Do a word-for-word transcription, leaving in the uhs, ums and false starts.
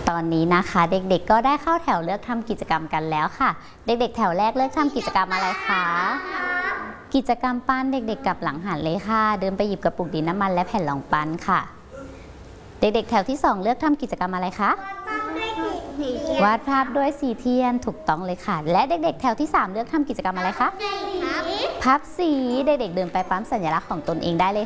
ตอนนี้นะคะเด็กๆก็ได้เข้าแถวเลือกทำกิจกรรมกันแล้วค่ะเด็กๆแถวแรกเลือกทำกิจกรรมอะไรคะกิจกรรมปั้นเด็กๆกับหลังหันเลยค่ะเดินไปหยิบกระปุกดินน้ำมันและแผ่นรองปั้นค่ะเด็กๆแถวที่สองเลือกทำกิจกรรมอะไรคะวาดภาพด้วยสีเทียนถูกต้องเลยค่ะและเด็กๆแถวที่สามเลือกทำกิจกรรมอะไรคะพับสีเด็กๆเดินไปปั๊มสัญลักษณ์ของตนเองได้เลย